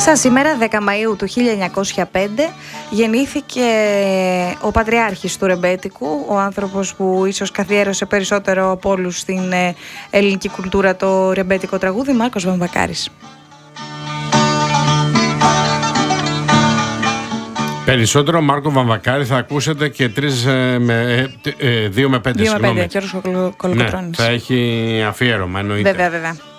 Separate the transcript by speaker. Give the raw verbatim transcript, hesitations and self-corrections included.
Speaker 1: Σα σήμερα, δέκα Μαΐου του χίλια εννιακόσια πέντε, γεννήθηκε ο πατριάρχης του ρεμπέτικου, ο άνθρωπος που ίσως καθιέρωσε περισσότερο από όλους στην ελληνική κουλτούρα το ρεμπέτικο τραγούδι, Μάρκος Βαμβακάρης.
Speaker 2: Περισσότερο Μάρκο Βαμβακάρη θα ακούσετε και τρεις με, ε, δύο με πέντε.
Speaker 1: Δύο με πέντε, Γιώργος Κολοκοτρώνης.
Speaker 2: Ναι, θα έχει αφιέρωμα, εννοείται.
Speaker 1: Βέβαια, βέβαια.